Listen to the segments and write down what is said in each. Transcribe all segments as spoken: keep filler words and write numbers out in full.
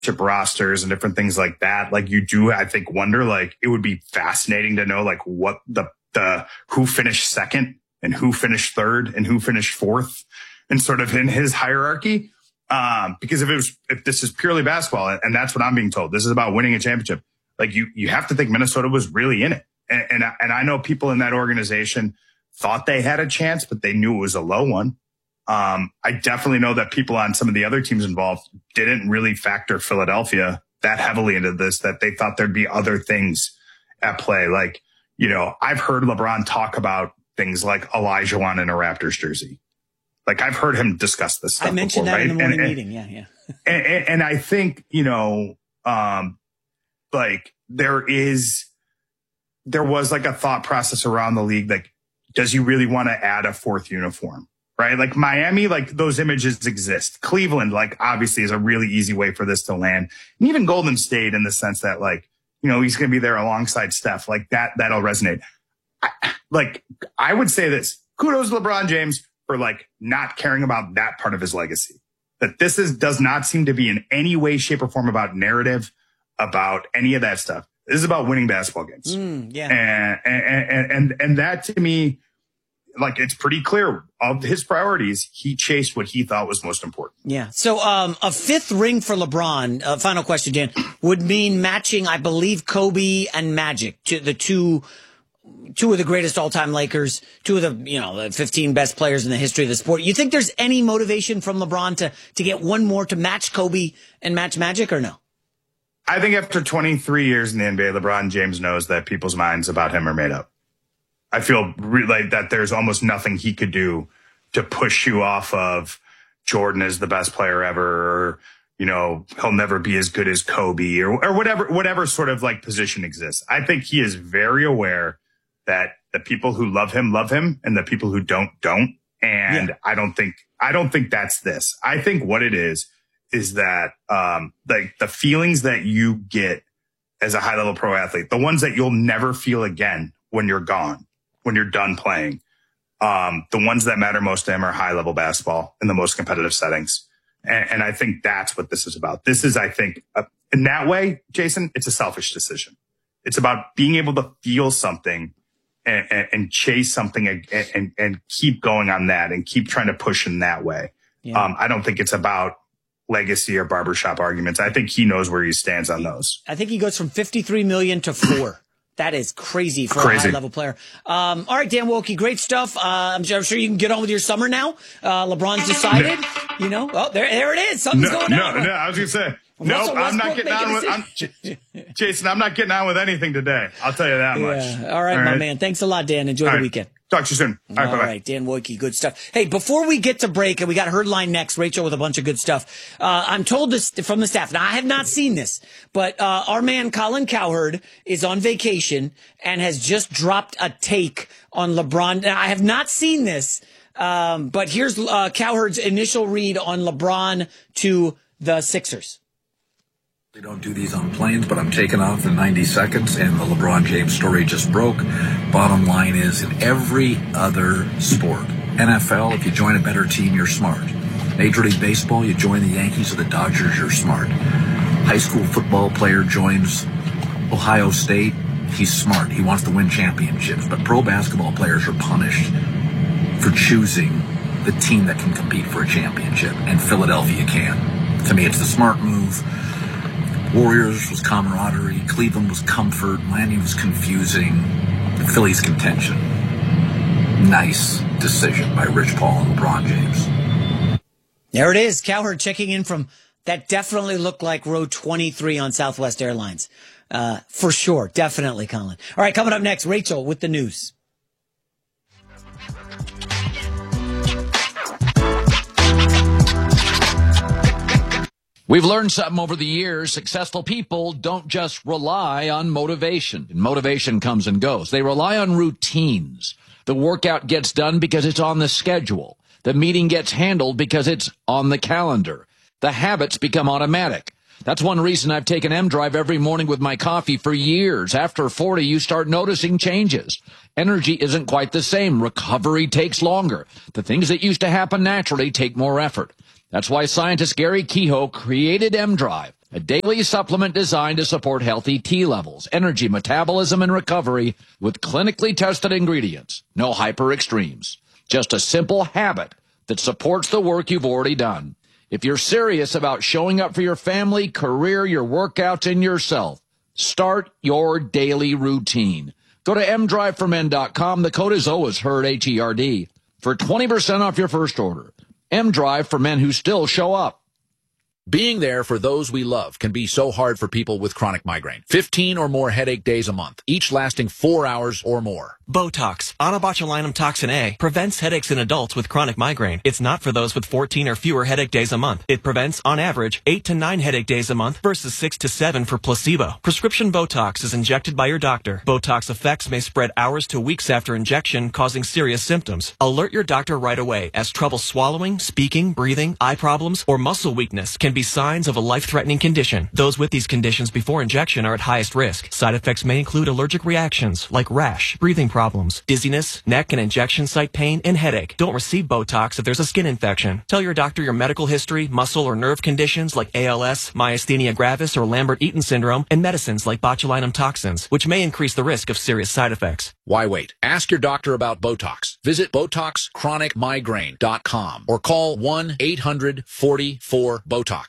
rosters and different things like that. Like you do, I think, wonder, like it would be fascinating to know like what the, the, who finished second and who finished third and who finished fourth and sort of in his hierarchy. Um, because if it was, if this is purely basketball, and that's what I'm being told, this is about winning a championship. Like you, you have to think Minnesota was really in it. And, and, and I know people in that organization thought they had a chance, but they knew it was a low one. Um, I definitely know that people on some of the other teams involved didn't really factor Philadelphia that heavily into this, that they thought there'd be other things at play. Like, you know, I've heard LeBron talk about things like Elijah Wan in a Raptors jersey. Like I've heard him discuss this stuff. I mentioned before, that right? in the morning and, meeting. Yeah, yeah. and, and, and I think, you know, um, like there is, there was like a thought process around the league. Like, does he really want to add a fourth uniform? Right? Like Miami, like those images exist. Cleveland, like obviously is a really easy way for this to land. And even Golden State in the sense that like, you know, he's going to be there alongside Steph, like that, that'll resonate. I, like I would say this, kudos to LeBron James for like not caring about that part of his legacy. That this is, does not seem to be in any way, shape or form about narrative, about any of that stuff. This is about winning basketball games. Mm, yeah. And, and, and, and, and that to me, like, it's pretty clear of his priorities. He chased what he thought was most important. Yeah. So, um, a fifth ring for LeBron, uh, final question, Dan, would mean matching, I believe, Kobe and Magic, to the two, two of the greatest all-time Lakers, two of the, you know, the fifteen best players in the history of the sport. You think there's any motivation from LeBron to, to get one more to match Kobe and match Magic, or no? I think after twenty-three years in the N B A, LeBron James knows that people's minds about him are made up. I feel re- like that there's almost nothing he could do to push you off of Jordan is the best player ever, or, you know, he'll never be as good as Kobe, or, or whatever, whatever sort of like position exists. I think he is very aware that the people who love him, love him, and the people who don't, don't. And yeah. I don't think, I don't think that's this. I think what it is, is that, um, like the feelings that you get as a high level pro athlete, the ones that you'll never feel again when you're gone, when you're done playing. Um, the ones that matter most to him are high level basketball in the most competitive settings. And, and I think that's what this is about. This is, I think, uh, in that way, Jason, it's a selfish decision. It's about being able to feel something and, and, and chase something and, and, and keep going on that and keep trying to push in that way. Yeah. Um, I don't think it's about legacy or barbershop arguments. I think he knows where he stands on those. I think he goes from fifty-three million to four. That is crazy for crazy. a high-level player. Um, all right, Dan Woelke, great stuff. Uh, I'm, sure, I'm sure you can get on with your summer now. Uh, LeBron's decided, you know. Oh, there, there it is. Something's no, going no, on. No, no, I was going to say, no, nope, I'm not getting on with, I'm, Jason, I'm not getting on with anything today. I'll tell you that yeah. much. All right, all my right. man. Thanks a lot, Dan. Enjoy all the right. weekend. Talk to you soon. All right, All bye-bye. right, Dan Woelke, good stuff. Hey, before we get to break, and we got Herd Line next, Rachel with a bunch of good stuff. Uh, I'm told this from the staff. Now, I have not seen this, but uh, our man Colin Cowherd is on vacation and has just dropped a take on LeBron. Now, I have not seen this, um, but here's uh, Cowherd's initial read on LeBron to the Sixers. They don't do these on planes, but I'm taking off in ninety seconds, and the LeBron James story just broke. Bottom line is, in every other sport, N F L, if you join a better team, you're smart. Major League Baseball, you join the Yankees or the Dodgers, you're smart. High school football player joins Ohio State, he's smart. He wants to win championships. But pro basketball players are punished for choosing the team that can compete for a championship, and Philadelphia can. To me, it's the smart move. Warriors was camaraderie. Cleveland was comfort. Miami was confusing. The Phillies contention. Nice decision by Rich Paul and LeBron James. There it is. Cowherd checking in from that definitely looked like row twenty-three on Southwest Airlines. Uh, for sure. Definitely, Colin. All right, coming up next, Rachel with the news. We've learned something over the years. Successful people don't just rely on motivation. And motivation comes and goes. They rely on routines. The workout gets done because it's on the schedule. The meeting gets handled because it's on the calendar. The habits become automatic. That's one reason I've taken M-Drive every morning with my coffee for years. After forty, you start noticing changes. Energy isn't quite the same. Recovery takes longer. The things that used to happen naturally take more effort. That's why scientist Gary Kehoe created M-Drive. a daily supplement designed to support healthy T levels, energy, metabolism, and recovery with clinically tested ingredients. No hyper extremes. Just a simple habit that supports the work you've already done. If you're serious about showing up for your family, career, your workouts, and yourself, start your daily routine. Go to m drive for men dot com. The code is always HERD, H E R D, for twenty percent off your first order. M-Drive for men who still show up. Being there for those we love can be so hard for people with chronic migraine. fifteen or more headache days a month, each lasting four hours or more. Botox, onabotulinum toxin A, prevents headaches in adults with chronic migraine. It's not for those with fourteen or fewer headache days a month. It prevents, on average, eight to nine headache days a month versus six to seven for placebo. Prescription Botox is injected by your doctor. Botox effects may spread hours to weeks after injection, causing serious symptoms. Alert your doctor right away, as trouble swallowing, speaking, breathing, eye problems, or muscle weakness can be signs of a life-threatening condition. Those with these conditions before injection are at highest risk. Side effects may include allergic reactions like rash, breathing problems, dizziness, neck and injection site pain, and headache. Don't receive Botox if there's a skin infection. Tell your doctor your medical history, muscle or nerve conditions like A L S, myasthenia gravis, or Lambert-Eaton syndrome, and medicines like botulinum toxins, which may increase the risk of serious side effects. Why wait? Ask your doctor about Botox. Visit Botox Chronic Migraine dot com or call one eight hundred forty-four BOTOX.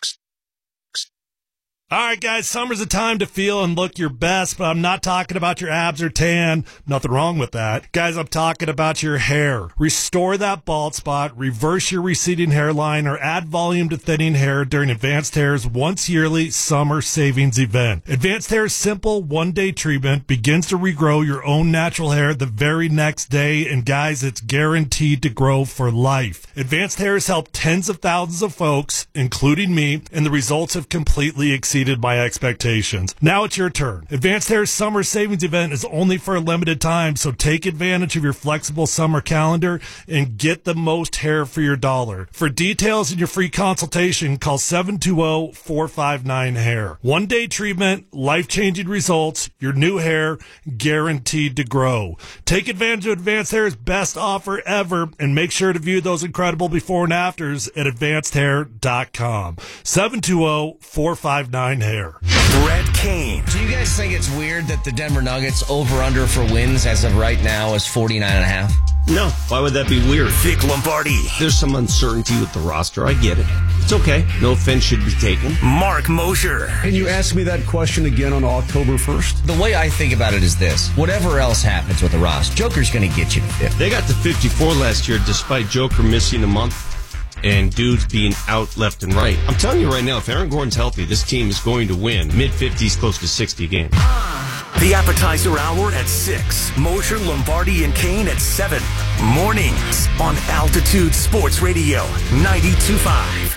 All right, guys, summer's a time to feel and look your best, but I'm not talking about your abs or tan. Nothing wrong with that. Guys, I'm talking about your hair. Restore that bald spot, reverse your receding hairline, or add volume to thinning hair during Advanced Hair's once yearly summer savings event. Advanced Hair's simple one-day treatment begins to regrow your own natural hair the very next day, and guys, it's guaranteed to grow for life. Advanced Hair has helped tens of thousands of folks, including me, and the results have completely exceeded my expectations. Now it's your turn. Advanced Hair's summer savings event is only for a limited time, so take advantage of your flexible summer calendar and get the most hair for your dollar. For details and your free consultation, call seven two zero, four five nine, hair. One day treatment, life-changing results, your new hair guaranteed to grow. Take advantage of Advanced Hair's best offer ever and make sure to view those incredible before and afters at advanced hair dot com. seven two zero, four five nine, hair. Brett Kane. Do you guys think it's weird that the Denver Nuggets over-under for wins as of right now is forty-nine and a half? No. Why would that be weird? Vic Lombardi. There's some uncertainty with the roster. I get it. It's okay. No offense should be taken. Mark Mosher. Can you ask me that question again on October first? The way I think about it is this. Whatever else happens with the roster, Joker's going to get you to fifty. They got to fifty-four last year despite Joker missing a month and dudes being out left and right. I'm telling you right now, if Aaron Gordon's healthy, this team is going to win mid-fifties, close to sixty games. The appetizer hour at six. Mosher, Lombardi, and Kane at seven. Mornings on Altitude Sports Radio ninety-two point five.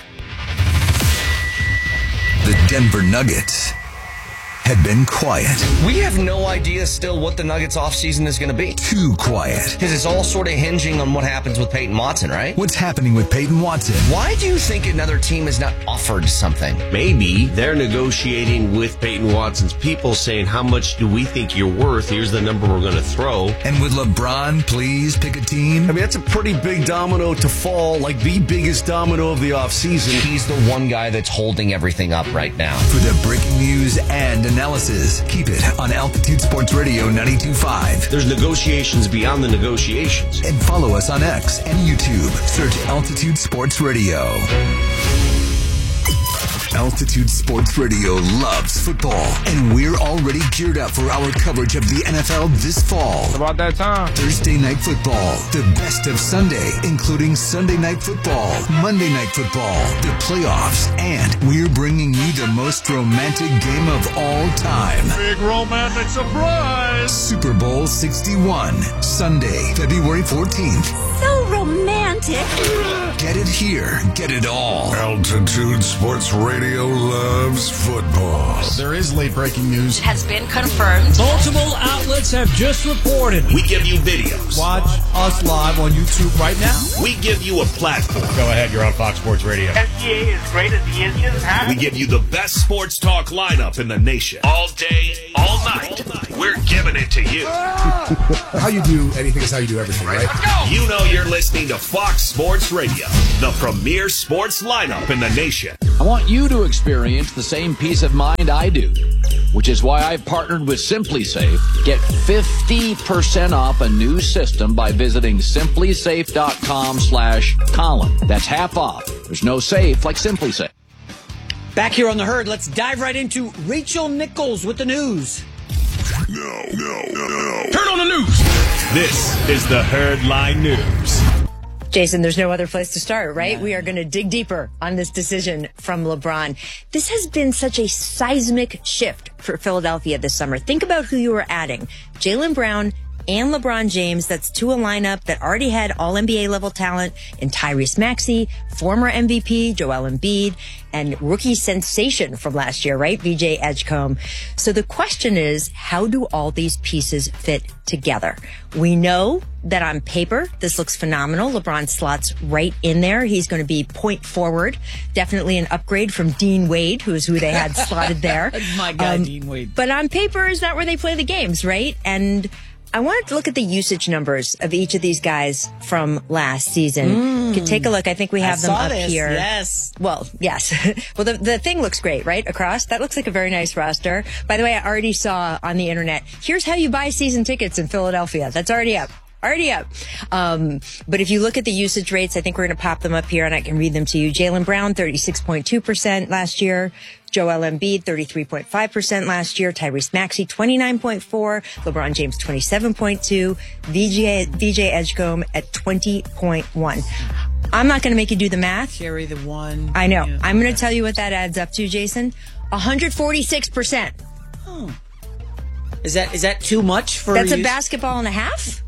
The Denver Nuggets had been quiet. We have no idea still what the Nuggets offseason is going to be. Too quiet. Because it's all sort of hinging on what happens with Peyton Watson, right? What's happening with Peyton Watson? Why do you think another team has not offered something? Maybe they're negotiating with Peyton Watson's people saying, how much do we think you're worth? Here's the number we're going to throw. And would LeBron please pick a team? I mean, that's a pretty big domino to fall, like the biggest domino of the offseason. He's the one guy that's holding everything up right now. For the breaking news and analysis, keep it on Altitude Sports Radio ninety-two point five. There's negotiations beyond the negotiations. And follow us on X and YouTube. Search Altitude Sports Radio. Altitude Sports Radio loves football, and we're already geared up for our coverage of the N F L this fall. It's about that time. Thursday Night Football, the best of Sunday, including Sunday Night Football, Monday Night Football, the playoffs, and we're bringing you the most romantic game of all time. Big romantic surprise! Super Bowl sixty-one, Sunday, February fourteenth. So romantic. Get it here. Get it all. Altitude Sports Radio loves football. There is late-breaking news. It has been confirmed. Multiple outlets have just reported. We give you videos. Watch us live on YouTube right now. We give you a platform. Go ahead, you're on Fox Sports Radio. S G A is great as the engine. We give you the best sports talk lineup in the nation. All day, all night. All night. we're giving it to you. How you do anything is how you do everything, right? You know you're listening to Fox Sports Radio, the premier sports lineup in the nation. I want you to experience the same peace of mind I do, which is why I've partnered with SimpliSafe. Get fifty percent off a new system by visiting simplysafe.com slash Colin. That's half off. There's no safe like SimpliSafe. Back here on The Herd, let's dive right into Rachel Nichols with the news. No, no, no, no. Turn on the news. This is the Herdline News. Jason, there's no other place to start, right? We are going to dig deeper on this decision from LeBron. This has been such a seismic shift for Philadelphia this summer. Think about who you were adding. Jaylen Brown and LeBron James. That's to a lineup that already had all N B A level talent in Tyrese Maxey, former M V P Joel Embiid, and rookie sensation from last year, right? V J Edgecombe. So the question is, how do all these pieces fit together? We know that on paper, this looks phenomenal. LeBron slots right in there. He's going to be point forward. Definitely an upgrade from Dean Wade, who is who they had slotted there. My guy, Um, Dean Wade. But on paper, is that where they play the games, right? And I wanted to look at the usage numbers of each of these guys from last season. Mm. You can take a look. I think we I have them saw up this, here. yes. Well, yes. Well, the, the thing looks great, right? Across. That looks like a very nice roster. By the way, I already saw on the internet, here's how you buy season tickets in Philadelphia. That's already up. Already up. Um, but if you look at the usage rates, I think we're going to pop them up here and I can read them to you. Jaylen Brown, thirty-six point two percent last year. Joel Embiid, thirty-three point five percent last year. Tyrese Maxey, twenty-nine point four. LeBron James, twenty-seven point two. V J, V J Edgecombe at twenty point one. I'm not going to make you do the math. Carry the one. I know. Yeah. I'm going to tell you what that adds up to, Jason. one hundred forty-six percent. Oh. Is that is that too much for That's you? a basketball and a half?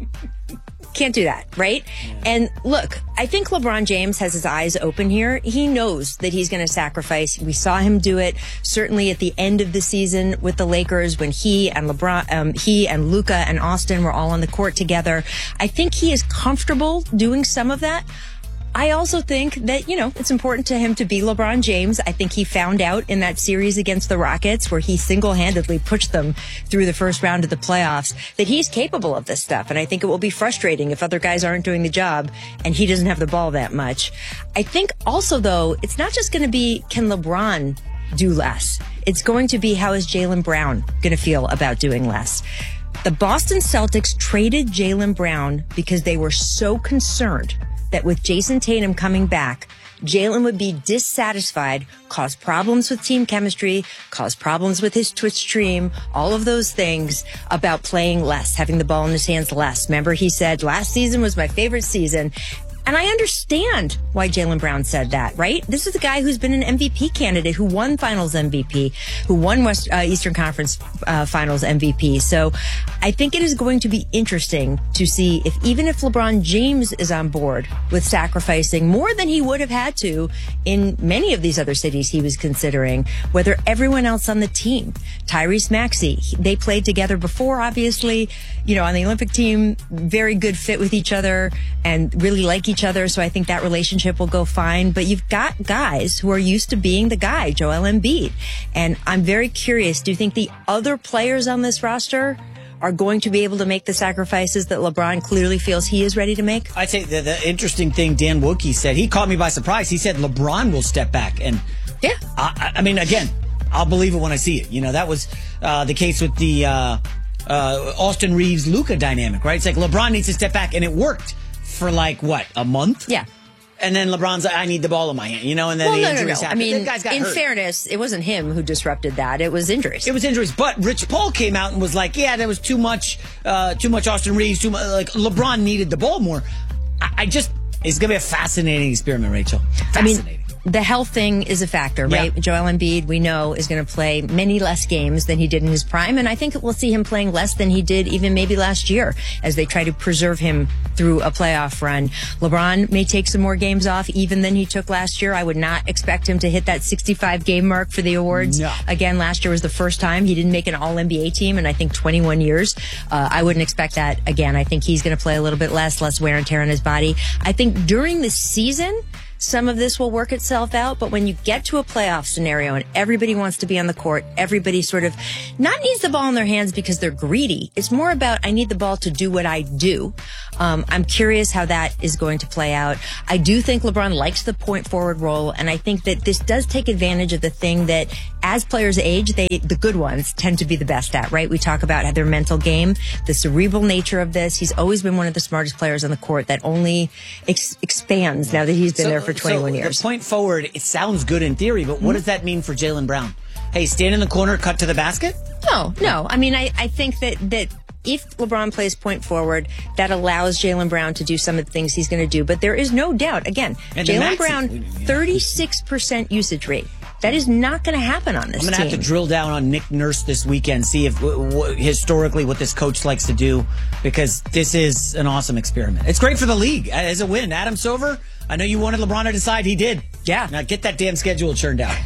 Can't do that, right? Yeah. And look, I think LeBron James has his eyes open here. He knows that he's going to sacrifice. We saw him do it certainly at the end of the season with the Lakers when he and LeBron, um, he and Luka and Austin were all on the court together. I think he is comfortable doing some of that. I also think that, you know, it's important to him to be LeBron James. I think he found out in that series against the Rockets where he single-handedly pushed them through the first round of the playoffs that he's capable of this stuff. And I think it will be frustrating if other guys aren't doing the job and he doesn't have the ball that much. I think also, though, it's not just going to be, can LeBron do less? It's going to be, how is Jaylen Brown going to feel about doing less? The Boston Celtics traded Jaylen Brown because they were so concerned that with Jason Tatum coming back, Jaylen would be dissatisfied, cause problems with team chemistry, cause problems with his Twitch stream, all of those things about playing less, having the ball in his hands less. Remember, he said, last season was my favorite season. And I understand why Jaylen Brown said that, right? This is a guy who's been an M V P candidate, who won Finals M V P, who won West uh, Eastern Conference uh, Finals M V P. So I think it is going to be interesting to see if, even if LeBron James is on board with sacrificing more than he would have had to in many of these other cities he was considering, whether everyone else on the team, Tyrese Maxey, they played together before, obviously, you know, on the Olympic team, very good fit with each other and really like each other. So I think that relationship will go fine. But you've got guys who are used to being the guy, Joel Embiid. And I'm very curious, do you think the other players on this roster are going to be able to make the sacrifices that LeBron clearly feels he is ready to make? I think the, the interesting thing Dan Wookey said, he caught me by surprise. He said LeBron will step back. And yeah, I, I mean, again, I'll believe it when I see it. You know, that was uh, the case with the uh, uh, Austin Reeves-Luka dynamic, right? It's like LeBron needs to step back, and it worked for like, what, a month? Yeah. And then LeBron's like, I need the ball in my hand, you know, and then well, the no, no, injuries no. happen. I mean, the guys got in hurt. fairness, it wasn't him who disrupted that. It was injuries. It was injuries. But Rich Paul came out and was like, yeah, there was too much, uh, too much Austin Reeves, too much, like LeBron needed the ball more. I, I just, it's going to be a fascinating experiment, Rachel. Fascinating. I mean, the health thing is a factor, right? Yeah. Joel Embiid, we know, is going to play many less games than he did in his prime. And I think we'll see him playing less than he did even maybe last year as they try to preserve him through a playoff run. LeBron may take some more games off even than he took last year. I would not expect him to hit that sixty-five game mark for the awards. No. Again, last year was the first time he didn't make an all N B A team in, I think, twenty-one years. Uh, I wouldn't expect that again. I think he's going to play a little bit less, less wear and tear on his body. I think during the season, some of this will work itself out. But when you get to a playoff scenario and everybody wants to be on the court, everybody sort of not needs the ball in their hands because they're greedy. It's more about, I need the ball to do what I do. Um, I'm curious how that is going to play out. I do think LeBron likes the point forward role, and I think that this does take advantage of the thing that as players age, they, the good ones tend to be the best at, right? We talk about their mental game, the cerebral nature of this. He's always been one of the smartest players on the court that only ex- expands now that he's been so, there for twenty-one so years. The point forward, it sounds good in theory, but what mm-hmm. does that mean for Jaylen Brown? Hey, stand in the corner, cut to the basket? No, no. I mean, I, I think that, that if LeBron plays point forward, that allows Jaylen Brown to do some of the things he's going to do. But there is no doubt, again, Jaylen Brown, thirty-six percent usage rate. That is not going to happen on this I'm going to have to drill down on Nick Nurse this weekend, see if w- w- historically what this coach likes to do, because this is an awesome experiment. It's great for the league as a win. Adam Silver, I know you wanted LeBron to decide. He did. Yeah. Now get that damn schedule churned out.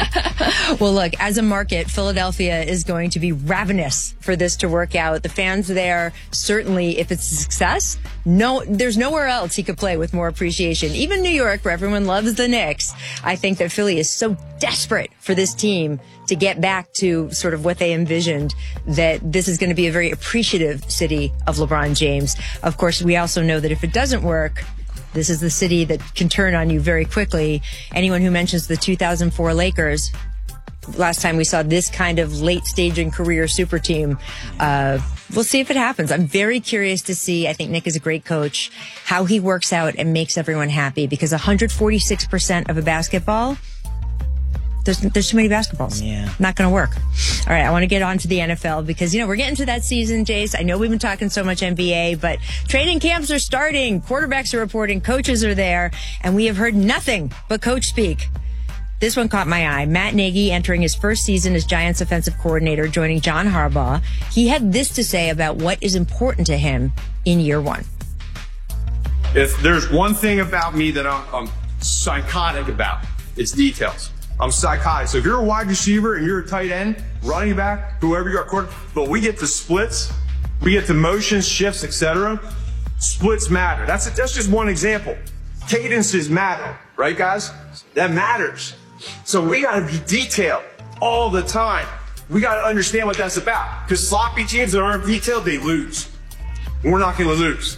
Well, look, as a market, Philadelphia is going to be ravenous for this to work out. The fans there, certainly, if it's a success, no, there's nowhere else he could play with more appreciation. Even New York, where everyone loves the Knicks, I think that Philly is so desperate for this team to get back to sort of what they envisioned, that this is going to be a very appreciative city of LeBron James. Of course, we also know that if it doesn't work, this is the city that can turn on you very quickly. Anyone who mentions the two thousand four Lakers, last time we saw this kind of late stage in career super team, uh, we'll see if it happens. I'm very curious to see. I think Nick is a great coach, how he works out and makes everyone happy, because one hundred forty-six percent of a basketball, There's, there's too many basketballs. Yeah. Not going to work. All right, I want to get on to the N F L because, you know, we're getting to that season, Jace. I know we've been talking so much N B A, but training camps are starting. Quarterbacks are reporting. Coaches are there. And we have heard nothing but coach speak. This one caught my eye. Matt Nagy entering his first season as Giants offensive coordinator, joining John Harbaugh. He had this to say about what is important to him in year one. If there's one thing about me that I'm, I'm psychotic about, it's details. I'm psychotic. So if you're a wide receiver and you're a tight end, running back, whoever you're, quarter, but we get to splits, we get to motions, shifts, et cetera. Splits matter. That's a, that's just one example. Cadences matter, right, guys? That matters. So we got to be detailed all the time. We got to understand what that's about. Because sloppy teams that aren't detailed, they lose. We're not going to lose.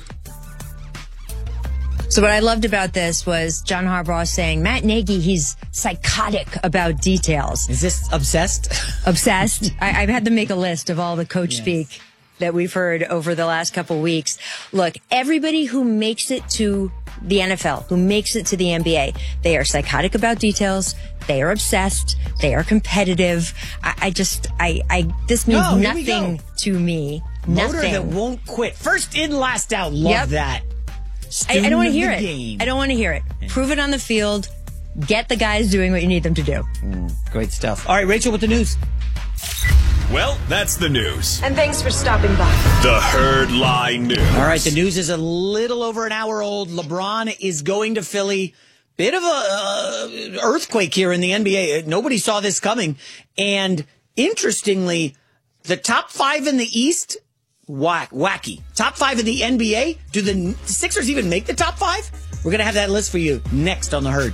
So what I loved about this was John Harbaugh saying, Matt Nagy, he's psychotic about details. Is this obsessed? Obsessed. I, I've had to make a list of all the coach yes. speak that we've heard over the last couple weeks. Look, everybody who makes it to the N F L, who makes it to the N B A, they are psychotic about details. They are obsessed. They are competitive. I, I just, I, I, this means no, nothing to me. Motor Nothing. that won't quit. First in, last out. Love yep. that. I, I don't want to hear it. Game. I don't want to hear it. Yeah. Prove it on the field. Get the guys doing what you need them to do. Mm, great stuff. All right, Rachel, with the news. Well, that's the news. And thanks for stopping by. The Herd Lie News. All right, the news is a little over an hour old. LeBron is going to Philly. Bit of a uh, earthquake here in the N B A. Nobody saw this coming. And interestingly, the top five in the East, whack, wacky. Top five in the N B A. Do the Sixers even make the top five? We're going to have that list for you next on The Herd.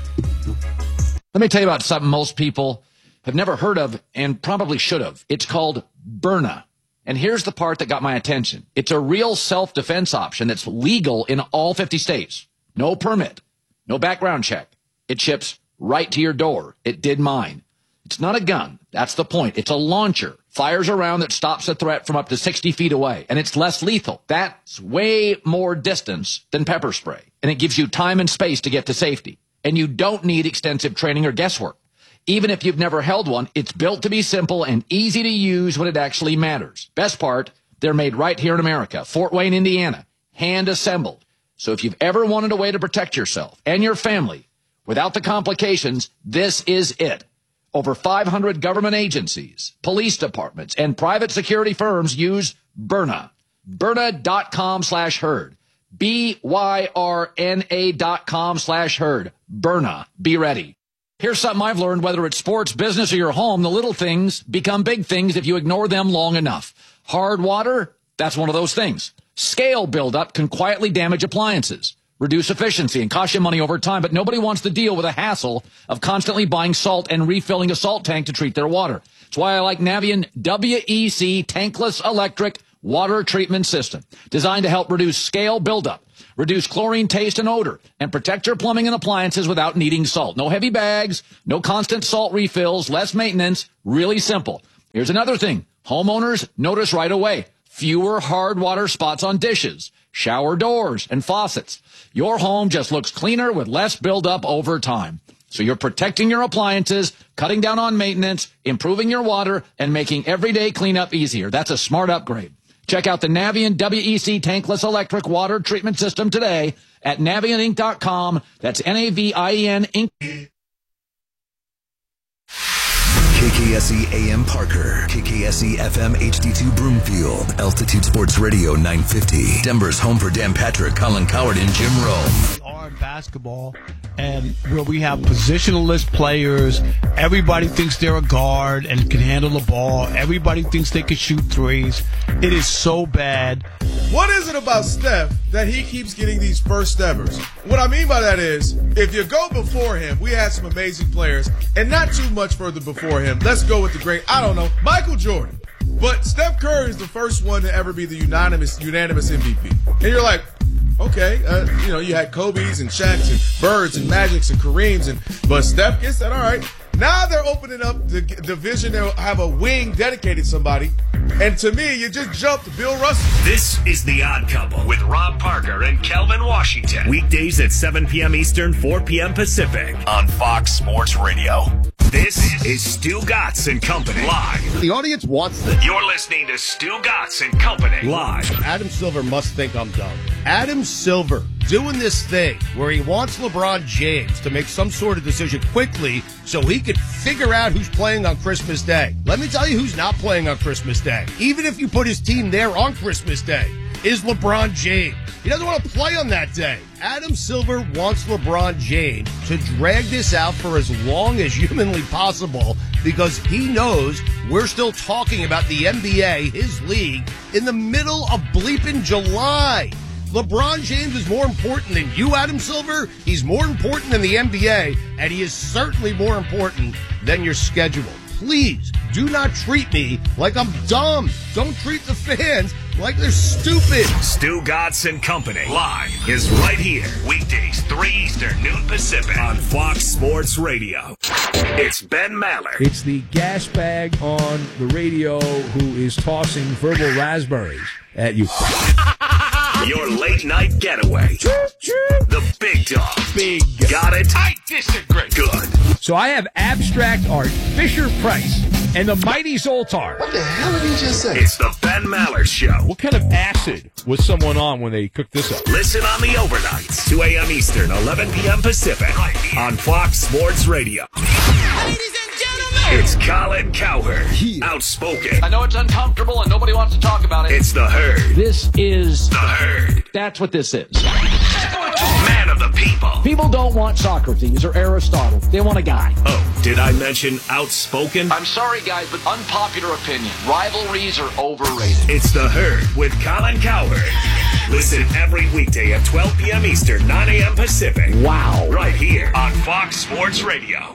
Let me tell you about something most people have never heard of and probably should have. It's called Byrna. And here's the part that got my attention. It's a real self-defense option that's legal in all fifty states. No permit, no background check. It ships right to your door. It did mine. It's not a gun. That's the point. It's a launcher. Fires a round that stops a threat from up to sixty feet away. And it's less lethal. That's way more distance than pepper spray. And it gives you time and space to get to safety. And you don't need extensive training or guesswork. Even if you've never held one, it's built to be simple and easy to use when it actually matters. Best part, they're made right here in America, Fort Wayne, Indiana, hand assembled. So if you've ever wanted a way to protect yourself and your family without the complications, this is it. Over five hundred government agencies, police departments, and private security firms use Byrna. Byrna.com slash herd. B Y R N A dot com slash herd. Byrna. Be ready. Here's something I've learned, whether it's sports, business, or your home, the little things become big things if you ignore them long enough. Hard water, that's one of those things. Scale buildup can quietly damage appliances. reduce efficiency, and cost you money over time, but nobody wants to deal with the hassle of constantly buying salt and refilling a salt tank to treat their water. That's why I like Navien W E C tankless electric water treatment system, designed to help reduce scale buildup, reduce chlorine taste and odor, and protect your plumbing and appliances without needing salt. No heavy bags, no constant salt refills, less maintenance, really simple. Here's another thing. Homeowners notice right away. Fewer hard water spots on dishes, shower doors, and faucets. Your home just looks cleaner with less buildup over time. So you're protecting your appliances, cutting down on maintenance, improving your water, and making everyday cleanup easier. That's a smart upgrade. Check out the Navien W E C tankless electric water treatment system today at navien inc dot com. That's N A V I E N Incorporated. K K S E A M Parker, K K S E F M H D two Broomfield, Altitude Sports Radio nine fifty, Denver's home for Dan Patrick, Colin Cowherd, and Jim Rome. We are in basketball, and where we have positionless players, everybody thinks they're a guard and can handle the ball. Everybody thinks they can shoot threes. It is so bad. What is it about Steph that he keeps getting these first evers? What I mean by that is, if you go before him, we had some amazing players, and not too much further before him. Let's go with the great, I don't know, Michael Jordan. But Steph Curry is the first one to ever be the unanimous unanimous M V P. And you're like, okay, uh, you know, you had Kobe's and Shaq's and Birds and Magics and Kareem's, and but Steph gets that, all right. Now they're opening up the division. They'll have a wing dedicated to somebody. And to me, you just jumped Bill Russell. This is The Odd Couple with Rob Parker and Kelvin Washington. Weekdays at seven p.m. Eastern, four p.m. Pacific on Fox Sports Radio. This is Stu Gatz and Company live. The audience wants this. You're listening to Stu Gatz and Company live. Adam Silver must think I'm dumb. Adam Silver doing this thing where he wants LeBron James to make some sort of decision quickly so he could figure out who's playing on Christmas Day. Let me tell you who's not playing on Christmas Day. Even if you put his team there on Christmas Day, is LeBron James. He doesn't want to play on that day. Adam Silver wants LeBron James to drag this out for as long as humanly possible because he knows we're still talking about the N B A, his league, in the middle of bleeping July. LeBron James is more important than you, Adam Silver. He's more important than the N B A, and he is certainly more important than your schedule. Please do not treat me like I'm dumb. Don't treat the fans like they're stupid. Stu Gatz and Company live is right here. Weekdays, three Eastern, noon Pacific on Fox Sports Radio. It's Ben Maller. It's the gas bag on the radio who is tossing verbal raspberries at you. Your late night getaway. The big dog. Big. Got it? I disagree. Good. So I have abstract art, Fisher Price, and the Mighty Zoltar. What the hell did he just say? It's the Ben Maller Show. What kind of acid was someone on when they cooked this up? Listen on the overnights, two a.m. Eastern, eleven p.m. Pacific, on Fox Sports Radio. Ladies and gentlemen, it's Colin Cowherd, outspoken. I know it's uncomfortable and nobody wants to talk about it. It's the Herd. This is the Herd. That's what this is. Man of the people. People don't want Socrates or Aristotle. They want a guy. Oh, did I mention outspoken? I'm sorry, guys, but unpopular opinion. Rivalries are overrated. It's the Herd with Colin Cowherd. Listen every weekday at twelve p.m. Eastern, nine a.m. Pacific. Wow. Right here on Fox Sports Radio.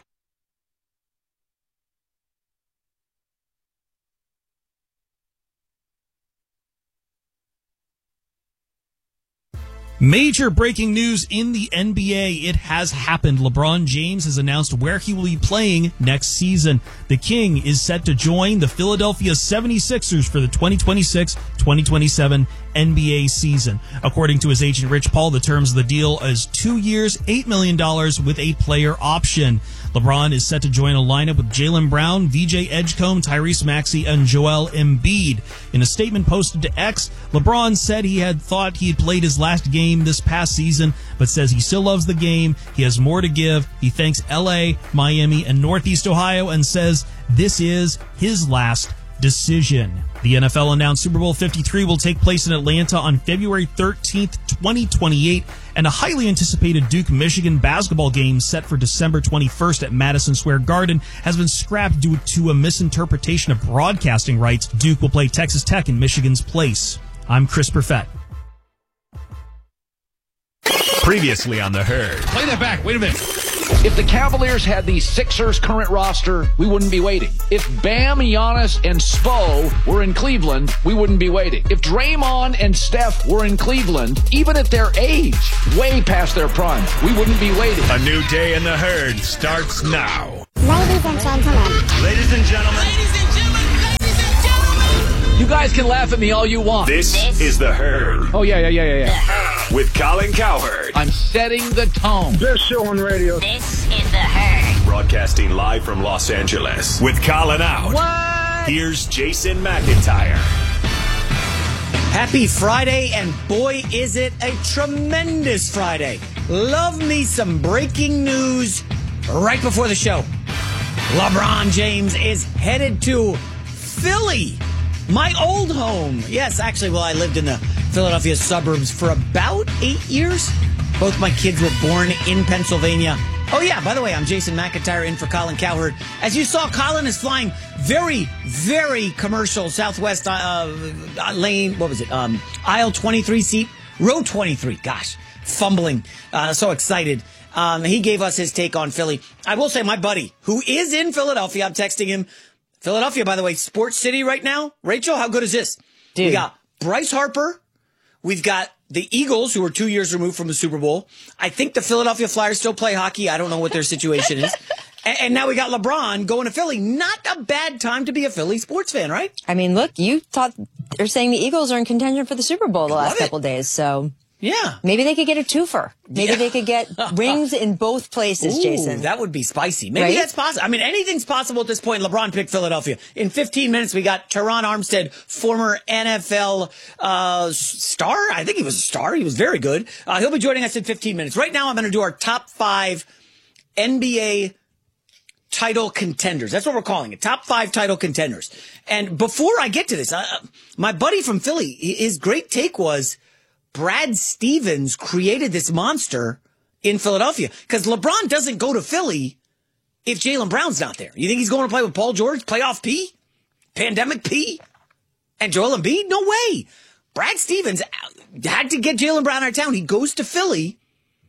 Major breaking news in the N B A. It has happened. LeBron James has announced where he will be playing next season. The King is set to join the Philadelphia seventy-sixers for the twenty twenty-six twenty twenty-seven N B A season. According to his agent Rich Paul, the terms of the deal is two years, eight million dollars with a player option. LeBron is set to join a lineup with Jaylen Brown, V J Edgecombe, Tyrese Maxey, and Joel Embiid. In a statement posted to X, LeBron said he had thought he had played his last game this past season, but says he still loves the game. He has more to give. He thanks L A, Miami, and Northeast Ohio and says this is his last decision. The N F L announced Super Bowl fifty-three will take place in Atlanta on February thirteenth, twenty twenty-eight, and a highly anticipated Duke-Michigan basketball game set for December twenty-first at Madison Square Garden has been scrapped due to a misinterpretation of broadcasting rights. Duke will play Texas Tech in Michigan's place. I'm Chris Perfett. Previously on The Herd. Play that back. Wait a minute. If the Cavaliers had the Sixers' current roster, we wouldn't be waiting. If Bam, Giannis, and Spo were in Cleveland, we wouldn't be waiting. If Draymond and Steph were in Cleveland, even at their age, way past their prime, we wouldn't be waiting. A new day in The Herd starts now. Ladies and gentlemen. Ladies and gentlemen. Ladies and gentlemen. Ladies and gentlemen. You guys can laugh at me all you want. This, this is The Herd. Oh, yeah, yeah, yeah, yeah, yeah. With Colin Cowherd. I'm setting the tone. Best show on radio. This is The Herd. Broadcasting live from Los Angeles. With Colin out. What? Here's Jason McIntyre. Happy Friday, and boy, is it a tremendous Friday. Love me some breaking news right before the show. LeBron James is headed to Philly, my old home. Yes, actually, well, I lived in the Philadelphia suburbs for about eight years. Both my kids were born in Pennsylvania. Oh, yeah, by the way, I'm Jason McIntyre in for Colin Cowherd. As you saw, Colin is flying very, very commercial Southwest uh, lane, what was it, um, aisle twenty-three seat, row twenty-three, gosh, fumbling, uh, so excited. Um, he gave us his take on Philly. I will say my buddy, who is in Philadelphia, I'm texting him, Philadelphia, by the way, sports city right now. Rachel, how good is this? Dude. We got Bryce Harper. We've got the Eagles, who are two years removed from the Super Bowl. I think the Philadelphia Flyers still play hockey. I don't know what their situation is. And, and now we got LeBron going to Philly. Not a bad time to be a Philly sports fan, right? I mean, look, you thought they're saying the Eagles are in contention for the Super Bowl the last Love it. couple days, so yeah, maybe they could get a twofer. Maybe Yeah. they could get rings in both places, Ooh, Jason. that would be spicy. Maybe Right? that's possible. I mean, anything's possible at this point. LeBron picked Philadelphia. In fifteen minutes, we got Teron Armstead, former N F L uh, star. I think he was a star. He was very good. Uh, he'll be joining us in fifteen minutes. Right now, I'm going to do our top five N B A title contenders. That's what we're calling it. Top five title contenders. And before I get to this, uh, my buddy from Philly, his great take was Brad Stevens created this monster in Philadelphia, because LeBron doesn't go to Philly if Jaylen Brown's not there. You think he's going to play with Paul George, playoff P, pandemic P, and Joel Embiid? No way. Brad Stevens had to get Jaylen Brown out of town. He goes to Philly,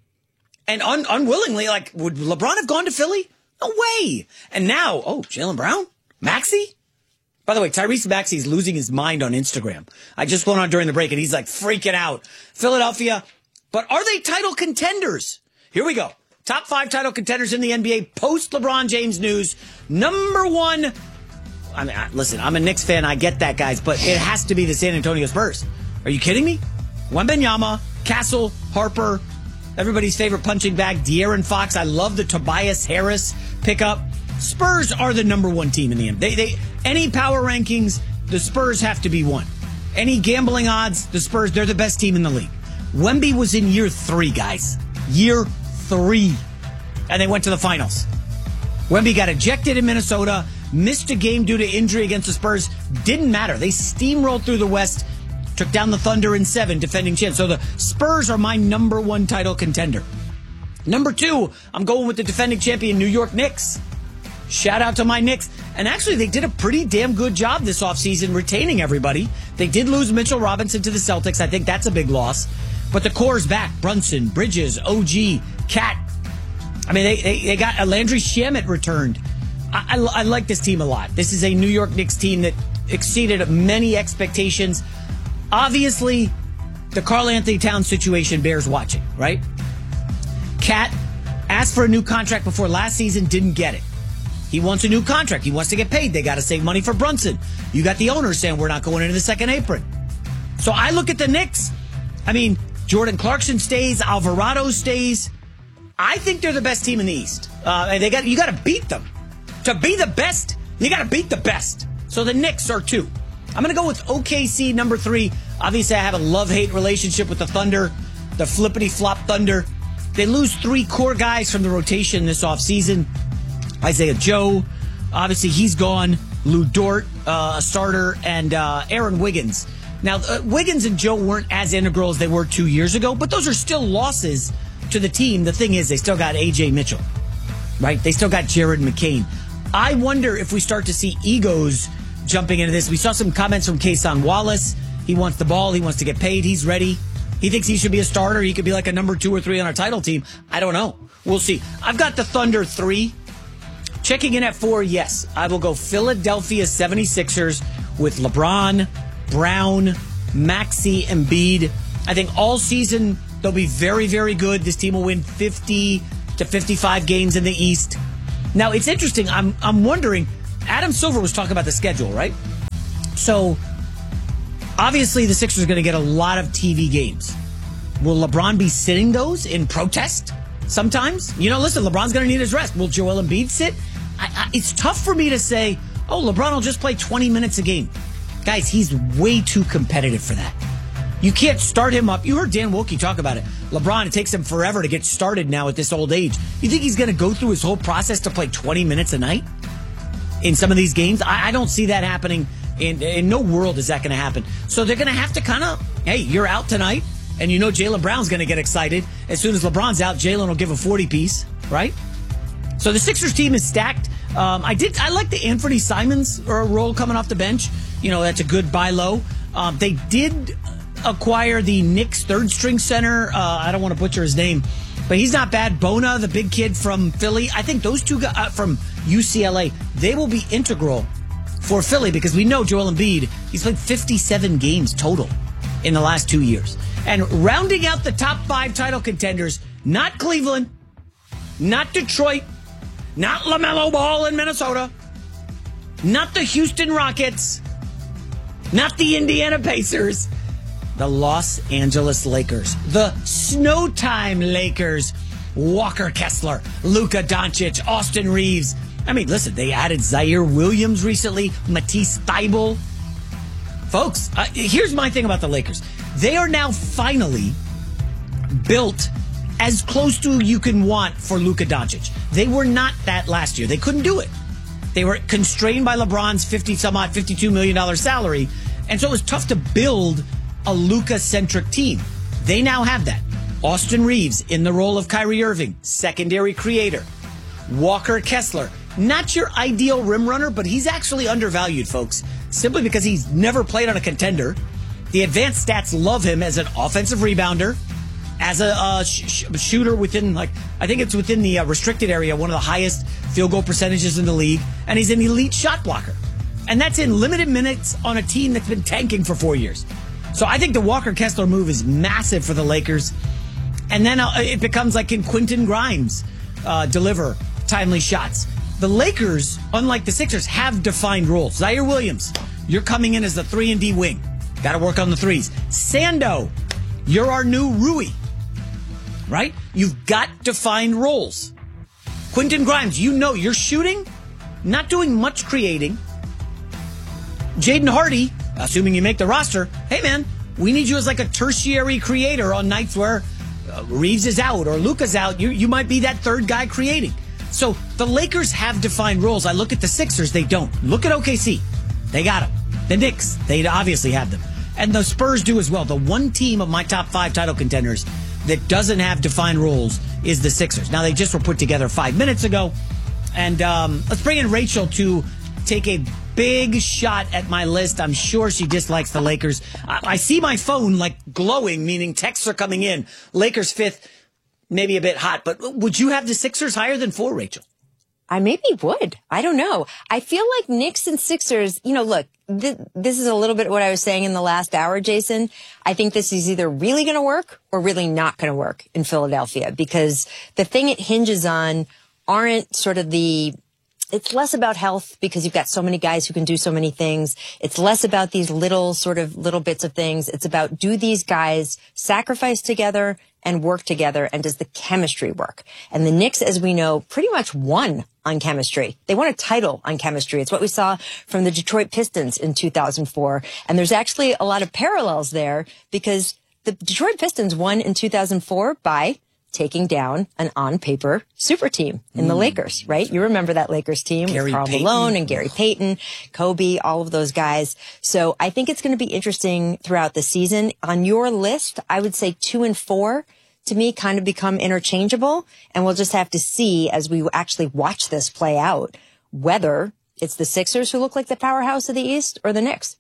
and un- unwillingly, like, would LeBron have gone to Philly? No way. And now, oh, Jaylen Brown? Maxey? By the way, Tyrese Maxey's losing his mind on Instagram. I just went on during the break, and he's like freaking out. Philadelphia, but are they title contenders? Here we go. Top five title contenders in the N B A post LeBron James news. Number one. I mean, I, listen, I'm a Knicks fan. I get that, guys, but it has to be the San Antonio Spurs. Are you kidding me? Wembanyama, Castle, Harper, everybody's favorite punching bag, De'Aaron Fox. I love the Tobias Harris pickup. Spurs are the number one team in the N B A. They, they, any power rankings, the Spurs have to be one. Any gambling odds, the Spurs, they're the best team in the league. Wemby was in year three, guys. Year three. And they went to the finals. Wemby got ejected in Minnesota, missed a game due to injury against the Spurs. Didn't matter. They steamrolled through the West, took down the Thunder in seven, defending champs. So the Spurs are my number one title contender. Number two, I'm going with the defending champion New York Knicks. Shout out to my Knicks. And actually, they did a pretty damn good job this offseason retaining everybody. They did lose Mitchell Robinson to the Celtics. I think that's a big loss. But the core's back. Brunson, Bridges, O G, Cat. I mean, they, they, they got a Landry Shamet returned. I, I, I like this team a lot. This is a New York Knicks team that exceeded many expectations. Obviously, the Karl Anthony Towns situation bears watching, right? Cat asked for a new contract before last season, didn't get it. He wants a new contract. He wants to get paid. They got to save money for Brunson. You got the owner saying we're not going into the second apron. So I look at the Knicks. I mean, Jordan Clarkson stays. Alvarado stays. I think they're the best team in the East. Uh, and they got you got to beat them. To be the best, you got to beat the best. So the Knicks are two. I'm going to go with O K C number three. Obviously, I have a love-hate relationship with the Thunder, the flippity-flop Thunder. They lose three core guys from the rotation this offseason. Isaiah Joe, obviously he's gone. Lou Dort, uh, a starter, and uh, Aaron Wiggins. Now, uh, Wiggins and Joe weren't as integral as they were two years ago, but those are still losses to the team. The thing is, they still got A J Mitchell, right? They still got Jared McCain. I wonder if we start to see egos jumping into this. We saw some comments from Kason Wallace. He wants the ball. He wants to get paid. He's ready. He thinks he should be a starter. He could be like a number two or three on our title team. I don't know. We'll see. I've got the Thunder three. Checking in at four, yes. I will go Philadelphia seventy-sixers with LeBron, Brown, Maxey, Embiid. I think all season they'll be very, very good. This team will win fifty to fifty-five games in the East. Now, it's interesting. I'm I'm wondering, Adam Silver was talking about the schedule, right? So, obviously, the Sixers are going to get a lot of T V games. Will LeBron be sitting those in protest sometimes? You know, listen, LeBron's going to need his rest. Will Joel Embiid sit? I, I, it's tough for me to say, oh, LeBron will just play twenty minutes a game. Guys, he's way too competitive for that. You can't start him up. You heard Dan Wilkie talk about it. LeBron, it takes him forever to get started now at this old age. You think he's going to go through his whole process to play twenty minutes a night in some of these games? I, I don't see that happening. In, in no world is that going to happen. So they're going to have to kind of, hey, you're out tonight, and you know Jaylen Brown's going to get excited. As soon as LeBron's out, Jaylen will give a forty piece, right? So the Sixers team is stacked. Um, I did. I like the Anthony Simons uh, role coming off the bench. You know, that's a good buy low. Um, they did acquire the Knicks third string center. Uh, I don't want to butcher his name, but he's not bad. Bona, the big kid from Philly. I think those two guys uh, from U C L A, they will be integral for Philly because we know Joel Embiid, he's played fifty-seven games total in the last two years. And rounding out the top five title contenders, not Cleveland, not Detroit, not LaMelo Ball in Minnesota, not the Houston Rockets, not the Indiana Pacers, the Los Angeles Lakers, the Snowtime Lakers, Walker Kessler, Luka Doncic, Austin Reeves. I mean, listen, they added Zaire Williams recently, Matisse Thybulle. Folks, uh, here's my thing about the Lakers. They are now finally built as close to you can want for Luka Doncic. They were not that last year. They couldn't do it. They were constrained by LeBron's fifty some odd, fifty-two million dollars salary. And so it was tough to build a Luka-centric team. They now have that. Austin Reeves in the role of Kyrie Irving, secondary creator. Walker Kessler, not your ideal rim runner, but he's actually undervalued, folks, simply because he's never played on a contender. The advanced stats love him as an offensive rebounder, as a uh, sh- sh- shooter within, like, I think it's within the uh, restricted area, one of the highest field goal percentages in the league, and he's an elite shot blocker. And that's in limited minutes on a team that's been tanking for four years. So I think the Walker Kessler move is massive for the Lakers. And then uh, it becomes like, can Quentin Grimes uh, deliver timely shots? The Lakers, unlike the Sixers, have defined roles. Zaire Williams, you're coming in as the three and D wing. Got to work on the threes. Sando, you're our new Rui. Right? You've got defined roles. Quentin Grimes, you know you're shooting, not doing much creating. Jaden Hardy, assuming you make the roster, hey man, we need you as like a tertiary creator on nights where uh, Reeves is out or Luka's out. You, you might be that third guy creating. So the Lakers have defined roles. I look at the Sixers, they don't. Look at O K C. They got them. The Knicks, they obviously have them. And the Spurs do as well. The one team of my top five title contenders that doesn't have defined roles is the Sixers. Now, they just were put together five minutes ago. And um, let's bring in Rachel to take a big shot at my list. I'm sure she dislikes the Lakers. I, I see my phone like glowing, meaning texts are coming in. Lakers fifth, maybe a bit hot. But would you have the Sixers higher than four, Rachel? I maybe would. I don't know. I feel like Knicks and Sixers, you know, look, th- this is a little bit what I was saying in the last hour, Jason. I think this is either really going to work or really not going to work in Philadelphia because the thing it hinges on aren't sort of the, it's less about health because you've got so many guys who can do so many things. It's less about these little sort of little bits of things. It's about, do these guys sacrifice together and work together, and does the chemistry work? And the Knicks, as we know, pretty much won on chemistry. They won a title on chemistry. It's what we saw from the Detroit Pistons in two thousand four. And there's actually a lot of parallels there because the Detroit Pistons won in two thousand four by taking down an on-paper super team in mm. the Lakers, right? You remember that Lakers team Gary with Karl Payton. Malone and Gary Payton, Kobe, all of those guys. So I think it's going to be interesting throughout the season. On your list, I would say two and four to me kind of become interchangeable. And we'll just have to see as we actually watch this play out, whether it's the Sixers who look like the powerhouse of the East or the Knicks.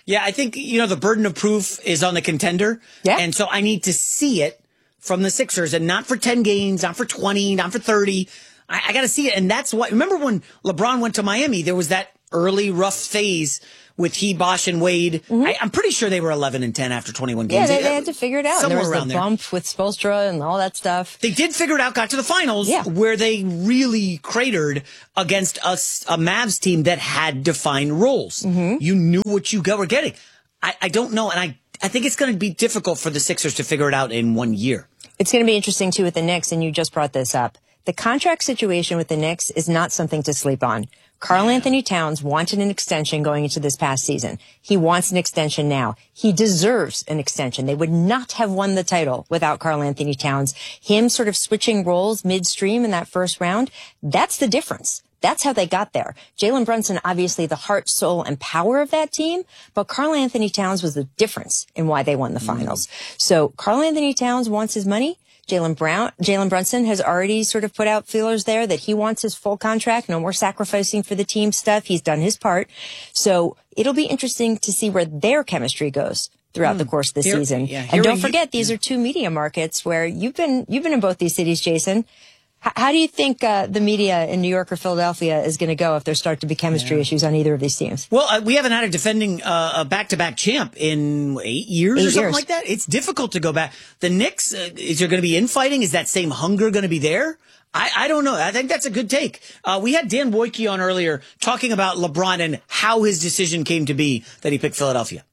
Yeah, I think, you know, the burden of proof is on the contender. Yeah. And so I need to see it from the Sixers, and not for ten games, not for twenty, not for thirty. I, I got to see it. And that's why, remember when LeBron went to Miami, there was that early rough phase with he, Bosh, and Wade. Mm-hmm. I, I'm pretty sure they were eleven and ten after twenty-one games. Yeah, they, they had to figure it out. Somewhere there was around the there. bump with Spoelstra and all that stuff. They did figure it out, got to the finals, yeah. where they really cratered against a, a Mavs team that had defined roles. Mm-hmm. You knew what you were getting. I, I don't know, and I, I think it's going to be difficult for the Sixers to figure it out in one year. It's going to be interesting, too, with the Knicks, and you just brought this up. The contract situation with the Knicks is not something to sleep on. Karl Anthony Towns wanted an extension going into this past season. He wants an extension now. He deserves an extension. They would not have won the title without Karl Anthony Towns. Him sort of switching roles midstream in that first round, that's the difference. That's how they got there. Jalen Brunson, obviously the heart, soul, and power of that team, but Karl Anthony Towns was the difference in why they won the finals. Mm. So Karl Anthony Towns wants his money. Jalen Brown, Jalen Brunson has already sort of put out feelers there that he wants his full contract, no more sacrificing for the team stuff. He's done his part. So it'll be interesting to see where their chemistry goes throughout mm. the course of the here, season. Yeah, and don't you, forget, these yeah. are two media markets where you've been, you've been in both these cities, Jason. How do you think uh, the media in New York or Philadelphia is going to go if there start to be chemistry yeah. issues on either of these teams? Well, uh, we haven't had a defending uh, a back-to-back champ in eight years eight or something years. like that. It's difficult to go back. The Knicks, uh, is there going to be infighting? Is that same hunger going to be there? I, I don't know. I think that's a good take. Uh, we had Dan Wojcicki on earlier talking about LeBron and how his decision came to be that he picked Philadelphia.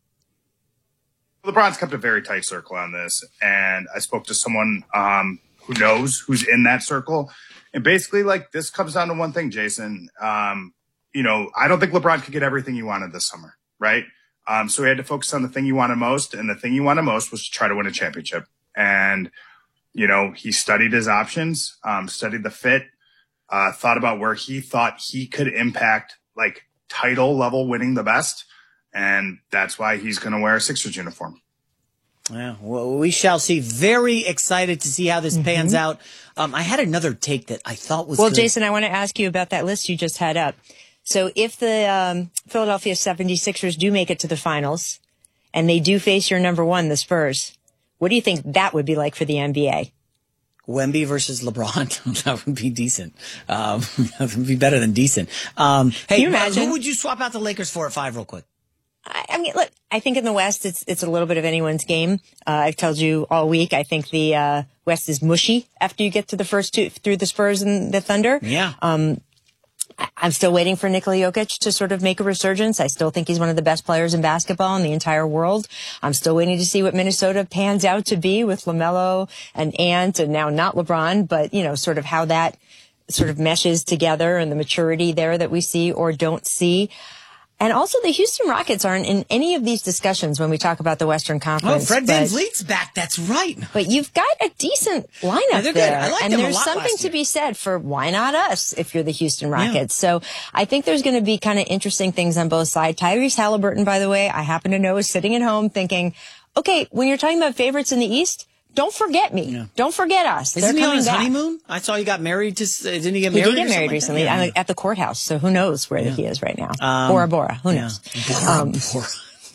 LeBron's kept a very tight circle on this, and I spoke to someone um, who knows who's in that circle. And basically, like, this comes down to one thing, Jason. Um, you know, I don't think LeBron could get everything he wanted this summer, right? Um, so he had to focus on the thing he wanted most, and the thing he wanted most was to try to win a championship. And, you know, he studied his options, um, studied the fit, uh, thought about where he thought he could impact, like, title level winning the best. And that's why he's going to wear a Sixers uniform. Yeah, well, we shall see. Very excited to see how this mm-hmm. pans out. Um, I had another take that I thought was well, good. Jason, I want to ask you about that list you just had up. So if the um, Philadelphia seventy-sixers do make it to the finals and they do face your number one, the Spurs, what do you think that would be like for the N B A? Wemby versus LeBron. That would be decent. Um, that would be better than decent. Um, hey, Can you imagine? Who would you swap out the Lakers for at five real quick? I mean, look, I think in the West, it's it's a little bit of anyone's game. Uh, I've told you all week, I think the uh, West is mushy after you get to the first two, through the Spurs and the Thunder. Yeah. Um, I, I'm still waiting for Nikola Jokic to sort of make a resurgence. I still think he's one of the best players in basketball in the entire world. I'm still waiting to see what Minnesota pans out to be with LaMelo and Ant, and now not LeBron, but, you know, sort of how that sort of meshes together and the maturity there that we see or don't see. And also, the Houston Rockets aren't in any of these discussions when we talk about the Western Conference. Oh, Fred VanVleet's back. That's right. But you've got a decent lineup yeah, they're there. Good. I like and them there's a lot something last to year. be said for why not us if you're the Houston Rockets. Yeah. So I think there's going to be kind of interesting things on both sides. Tyrese Halliburton, by the way, I happen to know is sitting at home thinking, okay, when you're talking about favorites in the East, don't forget me. Yeah. Don't forget us. Isn't They're he on coming his back. honeymoon? I saw he got married to, uh, didn't he get He married? did get married like recently yeah. at the courthouse. So who knows where yeah. he is right now. Um, Bora Bora. Who yeah. knows? Bora Um, Bora.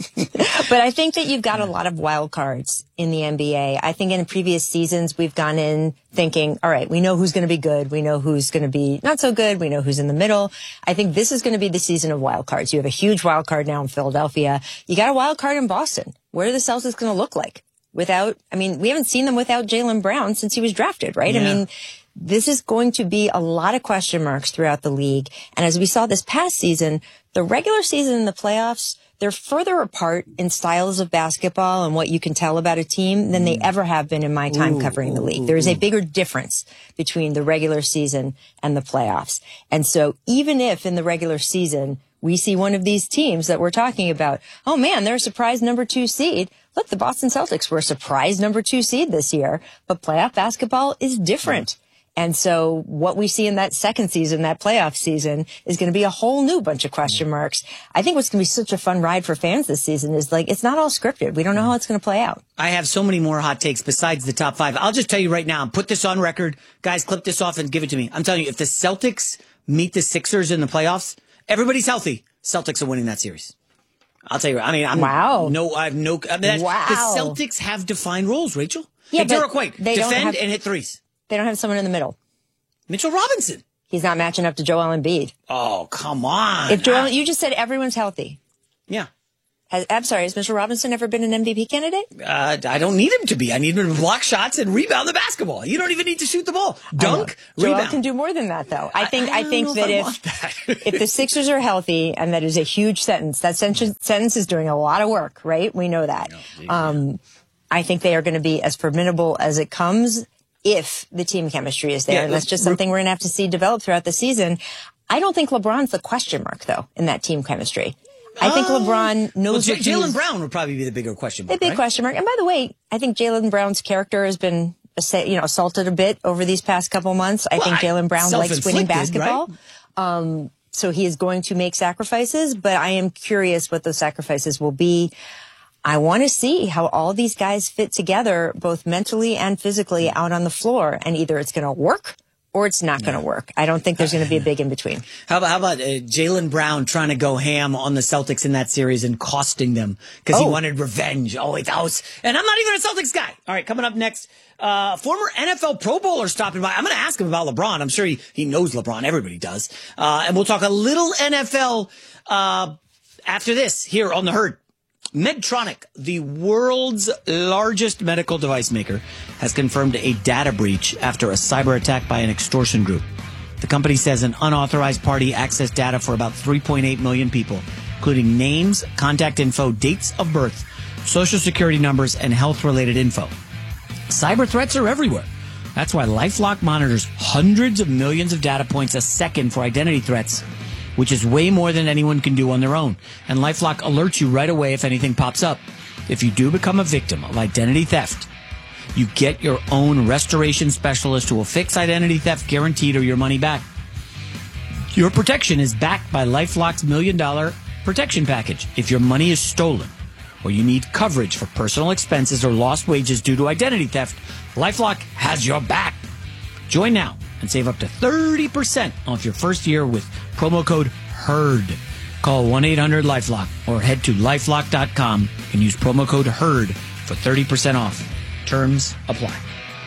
But I think that you've got a lot of wild cards in the N B A. I think in previous seasons, we've gone in thinking, all right, we know who's going to be good. We know who's going to be not so good. We know who's in the middle. I think this is going to be the season of wild cards. You have a huge wild card now in Philadelphia. You got a wild card in Boston. What are the Celtics going to look like without, I mean, we haven't seen them without Jaylen Brown since he was drafted, right? Yeah. I mean, this is going to be a lot of question marks throughout the league. And as we saw this past season, the regular season and the playoffs, they're further apart in styles of basketball and what you can tell about a team than they ever have been in my time Ooh, covering the league. ooh, There is a ooh. bigger difference between the regular season and the playoffs. And so even if in the regular season we see one of these teams that we're talking about, oh man, they're a surprise number two seed. Look, the Boston Celtics were a surprise number two seed this year, but playoff basketball is different. And so what we see in that second season, that playoff season, is going to be a whole new bunch of question marks. I think what's going to be such a fun ride for fans this season is like, it's not all scripted. We don't know how it's going to play out. I have so many more hot takes besides the top five. I'll just tell you right now, put this on record. Guys, clip this off and give it to me. I'm telling you, if the Celtics meet the Sixers in the playoffs, everybody's healthy. Celtics are winning that series. I'll tell you. I mean, I'm wow. No, I have no. I mean, that's, wow. The Celtics have defined roles, Rachel. Yeah, hey, Derek White, they defend don't have, and hit threes. They don't have someone in the middle. Mitchell Robinson. He's not matching up to Joel Embiid. Oh, come on. If Joel, you just said everyone's healthy. Yeah. Has, I'm sorry, has Mitchell Robinson ever been an M V P candidate? Uh, I don't need him to be. I need him to block shots and rebound the basketball. You don't even need to shoot the ball. Dunk, Joel rebound. can do more than that, though. I think. I, I, I think that if, if if the Sixers are healthy, and that is a huge sentence. That sentence, sentence is doing a lot of work, right? We know that. Um, I think they are going to be as formidable as it comes if the team chemistry is there, yeah, and that's just something we're going to have to see develop throughout the season. I don't think LeBron's the question mark, though, in that team chemistry. I think LeBron knows. Well, J- Jaylen Brown would probably be the bigger question mark. The big right? question mark. And by the way, I think Jaylen Brown's character has been, you know, assaulted a bit over these past couple months. I well, think Jaylen Brown likes winning basketball. Right? Um, so he is going to make sacrifices, but I am curious what those sacrifices will be. I want to see how all these guys fit together, both mentally and physically, out on the floor. And either it's going to work or it's not going to work. I don't think there's going to be a big in between. How about, how about uh, Jaylen Brown trying to go ham on the Celtics in that series and costing them because oh. he wanted revenge? Oh, it's out. And I'm not even a Celtics guy. All right, coming up next, uh, former N F L Pro Bowler stopping by. I'm going to ask him about LeBron. I'm sure he, he knows LeBron. Everybody does. Uh, and we'll talk a little N F L uh, after this here on The Herd. Medtronic, the world's largest medical device maker, has confirmed a data breach after a cyber attack by an extortion group. The company says an unauthorized party accessed data for about three point eight million people, including names, contact info, dates of birth, social security numbers, and health-related info. Cyber threats are everywhere. That's why LifeLock monitors hundreds of millions of data points a second for identity threats, which is way more than anyone can do on their own. And LifeLock alerts you right away if anything pops up. If you do become a victim of identity theft, you get your own restoration specialist who will fix identity theft guaranteed or your money back. Your protection is backed by LifeLock's million dollar protection package. If your money is stolen or you need coverage for personal expenses or lost wages due to identity theft, LifeLock has your back. Join now and save up to thirty percent off your first year with promo code HERD. Call one eight hundred LifeLock or head to lifelock dot com and use promo code HERD for thirty percent off. Terms apply.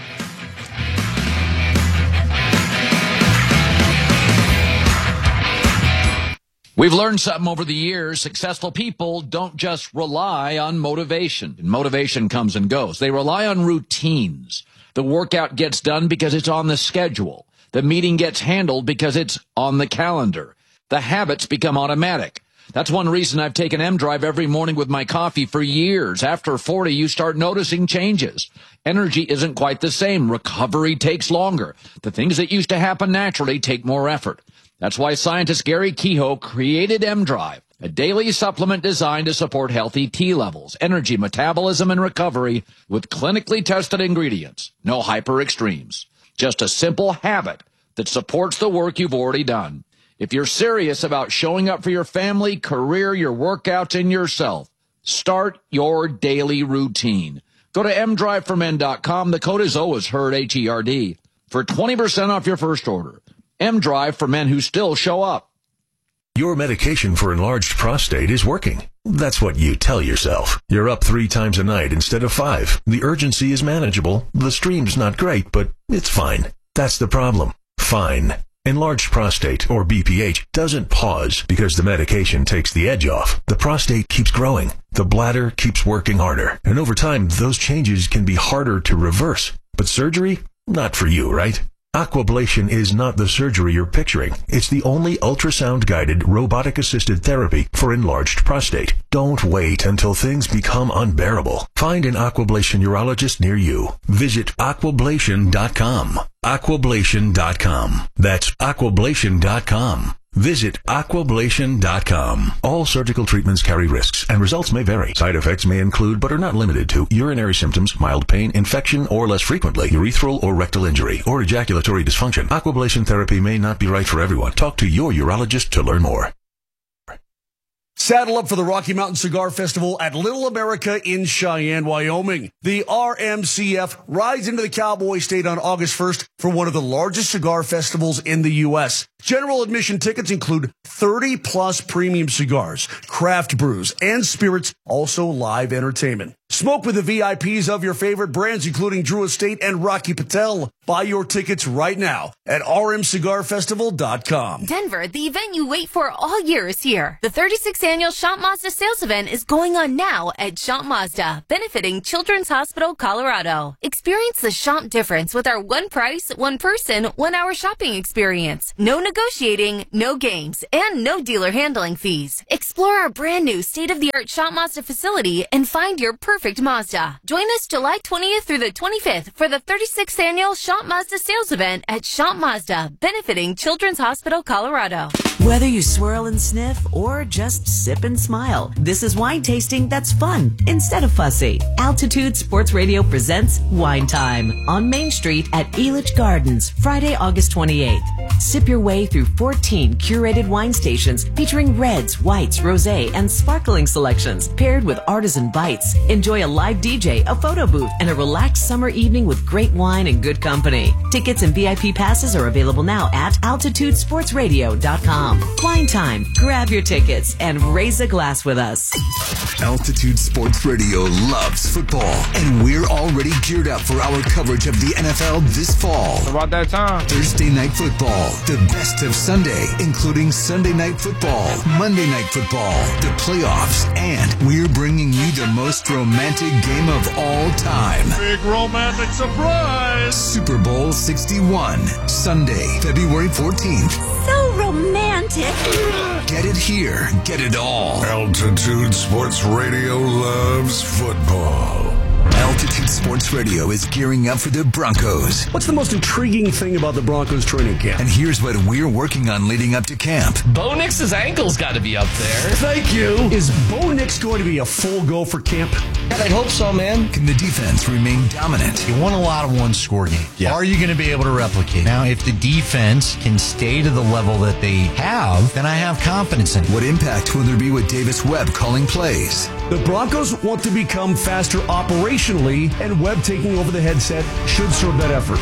We've learned something over the years. Successful people don't just rely on motivation. And motivation comes and goes. They rely on routines. The workout gets done because it's on the schedule. The meeting gets handled because it's on the calendar. The habits become automatic. That's one reason I've taken M-Drive every morning with my coffee for years. After forty, you start noticing changes. Energy isn't quite the same. Recovery takes longer. The things that used to happen naturally take more effort. That's why scientist Gary Kehoe created M-Drive, a daily supplement designed to support healthy T levels, energy, metabolism, and recovery with clinically tested ingredients. No hyper extremes. Just a simple habit that supports the work you've already done. If you're serious about showing up for your family, career, your workouts, and yourself, start your daily routine. Go to m drive for men dot com. The code is always HERD, H E R D, for twenty percent off your first order. M-Drive for men who still show up. Your medication for enlarged prostate is working. That's what you tell yourself. You're up three times a night instead of five. The urgency is manageable. The stream's not great, but it's fine. That's the problem. Fine. Enlarged prostate, or B P H, doesn't pause because the medication takes the edge off. The prostate keeps growing. The bladder keeps working harder. And over time, those changes can be harder to reverse. But surgery? Not for you, right? Aquablation is not the surgery you're picturing. It's the only ultrasound-guided, robotic-assisted therapy for enlarged prostate. Don't wait until things become unbearable. Find an Aquablation urologist near you. Visit aquablation dot com. aquablation dot com. That's aquablation dot com. Visit aquablation dot com. All surgical treatments carry risks, and results may vary. Side effects may include, but are not limited to, urinary symptoms, mild pain, infection, or less frequently, urethral or rectal injury, or ejaculatory dysfunction. Aquablation therapy may not be right for everyone. Talk to your urologist to learn more. Saddle up for the Rocky Mountain Cigar Festival at Little America in Cheyenne, Wyoming. The R M C F rides into the Cowboy State on August first for one of the largest cigar festivals in the U S. General admission tickets include thirty plus premium cigars, craft brews, and spirits, also live entertainment. Smoke with the V I Ps of your favorite brands, including Drew Estate and Rocky Patel. Buy your tickets right now at r m cigar festival dot com. Denver, the event you wait for all year is here. The thirty-sixth Annual Shop Mazda Sales Event is going on now at Shop Mazda, benefiting Children's Hospital, Colorado. Experience the shop difference with our one price, one person, one hour shopping experience. No negotiating, no games, and no dealer handling fees. Explore our brand new state-of-the-art Shop Mazda facility and find your perfect Mazda. Join us July twentieth through the twenty-fifth for the thirty-sixth Annual Shop Mazda Sales Event at Shop Mazda, benefiting Children's Hospital, Colorado. Whether you swirl and sniff or just sip and smile, this is wine tasting that's fun instead of fussy. Altitude Sports Radio presents Wine Time on Main Street at Elitch Gardens, Friday, August twenty-eighth. Sip your way through fourteen curated wine stations featuring reds, whites, rosé, and sparkling selections paired with artisan bites. Enjoy a live D J, a photo booth, and a relaxed summer evening with great wine and good company. Tickets and V I P passes are available now at altitude sports radio dot com. Wine Time. Grab your tickets and raise a glass with us. Altitude Sports Radio loves football, and we're already geared up for our coverage of the N F L this fall. It's about that time. Thursday Night Football, the best of Sunday, including Sunday Night Football, Monday Night Football, the playoffs, and we're bringing you the most romantic game of all time. Big romantic surprise! Super Bowl sixty-one, Sunday, February fourteenth. So romantic. Get it here, get it all. Altitude Sports Radio loves football. Altitude Sports Radio is gearing up for the Broncos. What's the most intriguing thing about the Broncos training camp? And here's what we're working on leading up to camp. Bo Nix's ankle's got to be up there. Thank you. Is Bo Nix going to be a full go for camp? I hope so, man. Can the defense remain dominant? You won a lot of one-score games. Yeah. Are you going to be able to replicate? Now, if the defense can stay to the level that they have, then I have confidence in it. What impact will there be with Davis Webb calling plays? The Broncos want to become faster operationally, and Webb taking over the headset should serve that effort.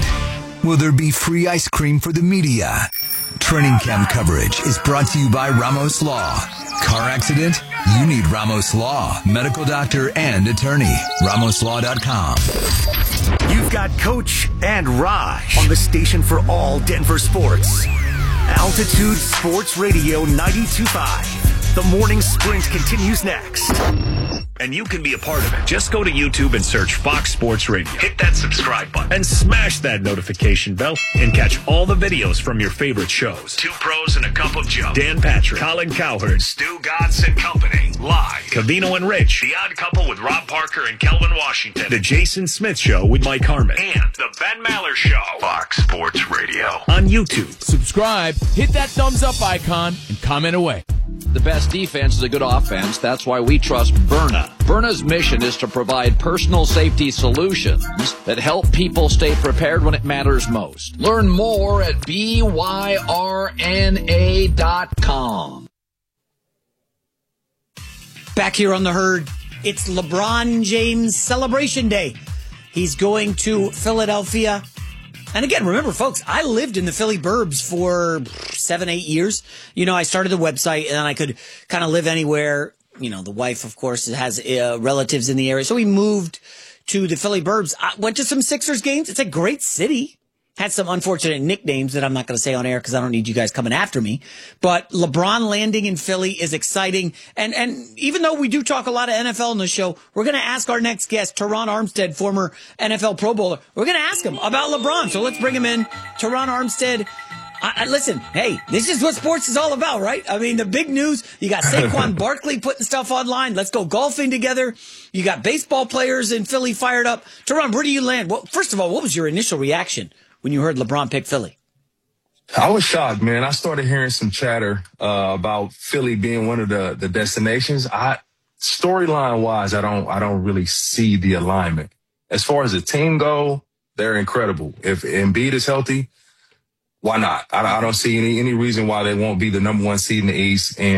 And will there be free ice cream for the media? Training camp coverage is brought to you by Ramos Law. Car accident? You need Ramos Law. Medical doctor and attorney. ramos law dot com. You've got Coach and Raj on the station for all Denver sports. Altitude Sports Radio ninety-two point five. The morning sprint continues next. And you can be a part of it. Just go to YouTube and search Fox Sports Radio. Hit that subscribe button and smash that notification bell and catch all the videos from your favorite shows. Two Pros and a Cup of Joe. Dan Patrick, Colin Cowherd, Stu Gatz and Company. Live. Cavino and Rich. The Odd Couple with Rob Parker and Kelvin Washington. The Jason Smith Show with Mike Harmon. And The Ben Maller Show. Fox Sports Radio. On YouTube. Subscribe, hit that thumbs up icon, and comment away. The best defense is a good offense. That's why we trust Byrna. Byrna's mission is to provide personal safety solutions that help people stay prepared when it matters most. Learn more at B Y R N A dot com. Back here on the Herd, it's LeBron James Celebration Day. He's going to Philadelphia. And again, remember, folks, I lived in the Philly burbs for seven, eight years. You know, I started the website and I could kind of live anywhere. You know, the wife, of course, has uh, relatives in the area. So we moved to the Philly burbs. I went to some Sixers games. It's a great city. Had some unfortunate nicknames that I'm not going to say on air because I don't need you guys coming after me. But LeBron landing in Philly is exciting. And and even though we do talk a lot of N F L in the show, we're going to ask our next guest, Teron Armstead, former N F L Pro Bowler. We're going to ask him about LeBron. So let's bring him in. Teron Armstead. I, I, listen, hey, this is what sports is all about, right? I mean, the big news, you got Saquon Barkley putting stuff online. Let's go golfing together. You got baseball players in Philly fired up. Teron, where do you land? Well, first of all, what was your initial reaction when you heard LeBron pick Philly? I was shocked, man. I started hearing some chatter uh, about Philly being one of the, the destinations. I storyline wise, I don't I don't really see the alignment. As far as the team go, they're incredible. If Embiid is healthy, why not? I, I don't see any any reason why they won't be the number one seed in the East. And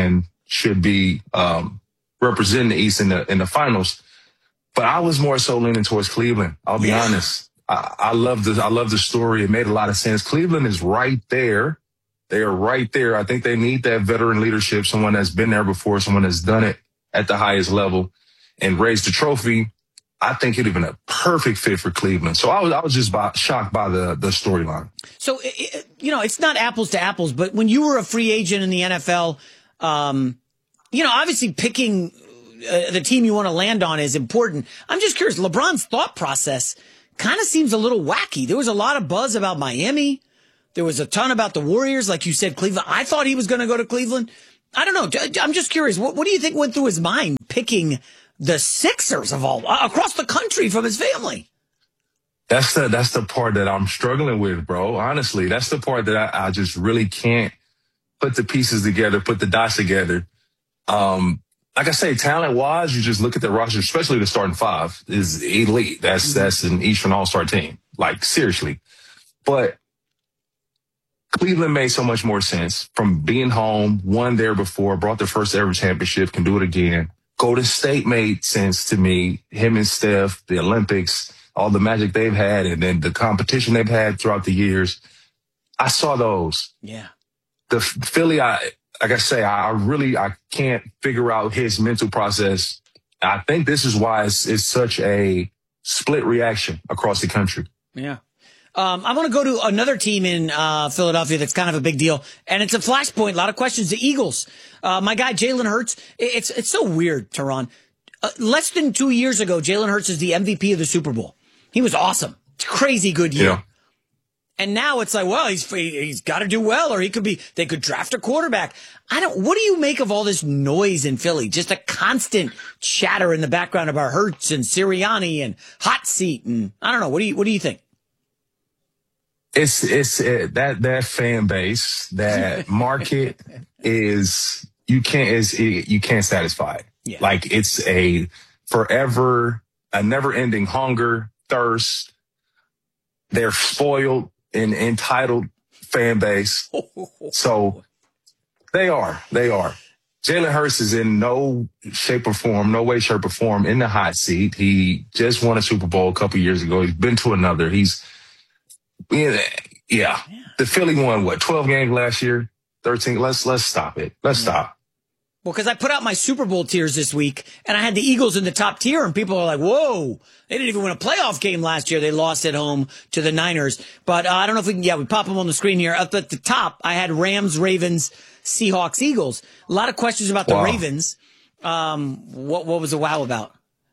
should be um, representing the East in the in the finals. But I was more so leaning towards Cleveland. I'll be yeah. honest. I, I love the I love the story. It made a lot of sense. Cleveland is right there. They are right there. I think they need that veteran leadership, someone that's been there before, someone that's done it at the highest level and raised the trophy. I think it'd have been a perfect fit for Cleveland. So I was I was just by, shocked by the the storyline. So it, you know, it's not apples to apples, but when you were a free agent in the N F L, um, you know, obviously picking uh, the team you want to land on is important. I'm just curious. LeBron's thought process kind of seems a little wacky. There was a lot of buzz about Miami. There was a ton about the Warriors, like you said, Cleveland. I thought he was going to go to Cleveland. I don't know. I'm just curious. What, what do you think went through his mind picking the Sixers of all across the country from his family? That's the that's the part that I'm struggling with, bro. Honestly, that's the part that I, I just really can't put the pieces together, put the dots together. Um, like I say, talent wise, you just look at the roster, especially the starting five is elite. That's that's an Eastern All Star team. Like seriously, but Cleveland made so much more sense from being home, won there before, brought their first ever championship, can do it again. Golden State made sense to me. Him and Steph, the Olympics, all the magic they've had, and then the competition they've had throughout the years. I saw those. Yeah. The Philly, I like I say, I really I can't figure out his mental process. I think this is why it's, it's such a split reaction across the country. Yeah. Um, I want to go to another team in uh, Philadelphia that's kind of a big deal, and it's a flashpoint. A lot of questions. The Eagles. Uh, my guy Jalen Hurts. It's it's so weird, Teron. Uh, less than two years ago, Jalen Hurts is the M V P of the Super Bowl. He was awesome. Crazy good year. Yeah. And now it's like, well, he's he's got to do well, or he could be. They could draft a quarterback. I don't. What do you make of all this noise in Philly? Just a constant chatter in the background about Hurts and Sirianni and hot seat, and I don't know. What do you What do you think? It's it's uh, that that fan base, that market is you can't is you can't satisfy it. Yeah. Like it's a forever, a never ending hunger, thirst. They're spoiled and entitled fan base, so they are they are. Jalen Hurts is in no shape or form, no way, shape or form in the hot seat. He just won a Super Bowl a couple years ago. He's been to another. He's Yeah, yeah. The Philly won what twelve games last year, thirteen. Let's let's stop it. Let's yeah. stop. Well, because I put out my Super Bowl tiers this week, and I had the Eagles in the top tier, and people are like, "Whoa, they didn't even win a playoff game last year. They lost at home to the Niners." But uh, I don't know if we can. Yeah, we pop them on the screen here. Up at the top, I had Rams, Ravens, Seahawks, Eagles. A lot of questions about the wow. Ravens. Um, what what was the wow about?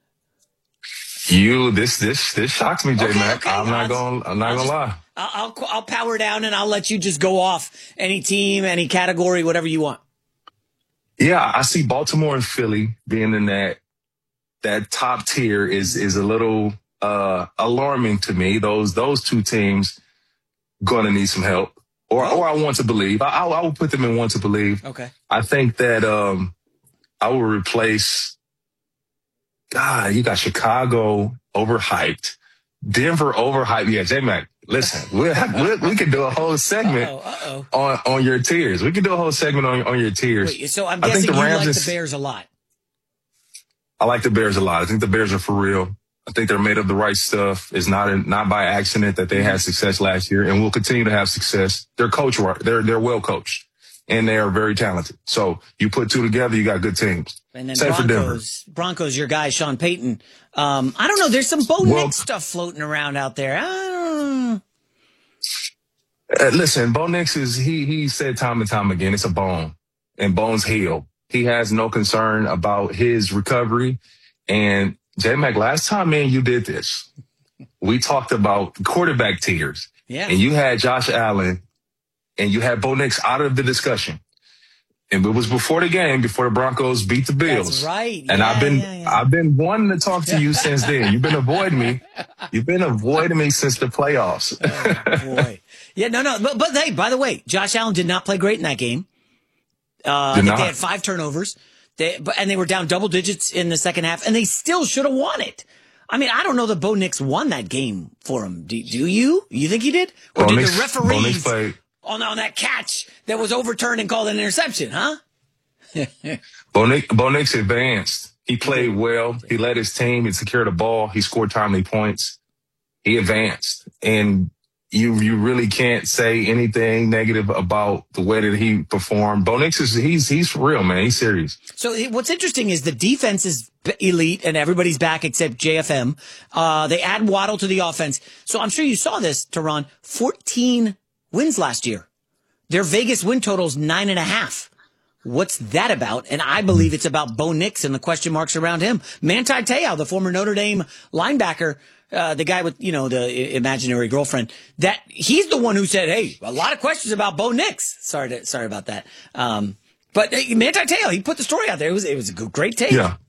You this this this shocks me, J okay, Mac. Okay. I'm not going. I'm not I'll gonna just, lie. I'll, I'll I'll power down and I'll let you just go off any team, any category, whatever you want. Yeah, I see Baltimore and Philly being in that that top tier is is a little uh, alarming to me. Those those two teams gonna need some help, or oh. or I want to believe. I, I I will put them in want to believe. Okay. I think that um, I will replace. God, you got Chicago overhyped, Denver overhyped. Yeah, J-Mac, listen, we'll have, we'll, we can do a whole segment uh-oh, uh-oh. on on your tiers. We can do a whole segment on on your tiers. Wait, so I'm guessing you like is, the Bears a lot. I like the Bears a lot. I think the Bears are for real. I think they're made of the right stuff. It's not a, not by accident that they mm-hmm. had success last year, and will continue to have success. They're coached. They're they're well coached, and they are very talented. So you put two together, you got good teams. And then Same Broncos, Broncos, your guy, Sean Payton. Um, I don't know. There's some Bo well, Nix stuff floating around out there. I don't uh, listen, Bo Nix is, he, he said time and time again, it's a bone and bones heal. He has no concern about his recovery. And J-Mac, last time, man, you did this. We talked about quarterback tiers. Yeah. And you had Josh Allen and you had Bo Nix out of the discussion. And it was before the game, before the Broncos beat the Bills. That's right. And yeah, I've been, yeah, yeah. I've been wanting to talk to you since then. You've been avoiding me. You've been avoiding me since the playoffs. Oh, boy. Yeah, no, no. But, but hey, by the way, Josh Allen did not play great in that game. Uh, I think they had five turnovers. They, but, and they were down double digits in the second half, and they still should have won it. I mean, I don't know that Bo Nix won that game for him. Do, do you? You think he did? Or Bo did Nix, the referees played, on, on that catch that was overturned and called an interception, huh? Bo Nix, Bo Nix advanced. He played well. He led his team. He secured the ball. He scored timely points. He advanced. And you you really can't say anything negative about the way that he performed. Bo Nix is he's he's for real, man. He's serious. So what's interesting is the defense is elite and everybody's back except J F M. Uh, they add Waddle to the offense. So I'm sure you saw this, Teron. fourteen wins last year. Their Vegas win total's nine and a half. What's that about? And I believe it's about Bo Nix and the question marks around him. Manti Te'o, the former Notre Dame linebacker, uh, the guy with, you know, the imaginary girlfriend, that he's the one who said, hey, a lot of questions about Bo Nix. Sorry to, sorry about that. Um, but uh, Manti Te'o, he put the story out there. It was, it was a great take. Yeah.